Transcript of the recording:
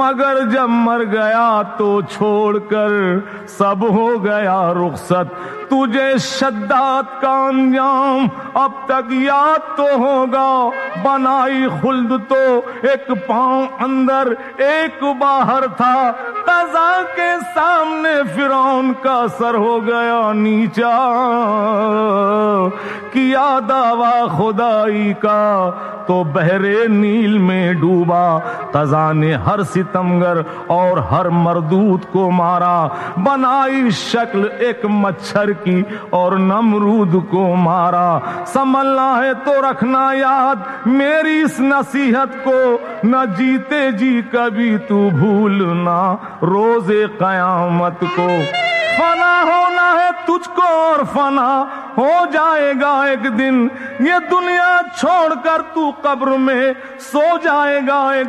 मगर जब मर गया तो छोड़कर सब हो गया रुखसत। तुझे शद्दाद का अंजाम अब तक याद तो होगा, बनाई खुल्द तो एक पांव अंदर एक बाहर था। कज़ा के सामने फिरौन का सर हो गया नीचा, किया दावा खुदाई का तो बहरे नील में डूबा। कज़ा ने हर सितमगर और हर मरदूद को मारा, बनाई शक्ल एक मच्छर की और नमरूद को मारा। संभलना है तो रखना याद मेरी इस नसीहत को, न जीते जी कभी तू भूलना रोजे कयामत को। फना होना है तुझको और फना हो जाएगा एक दिन, ये दुनिया छोड़कर तू कब्र में सो जाएगा एक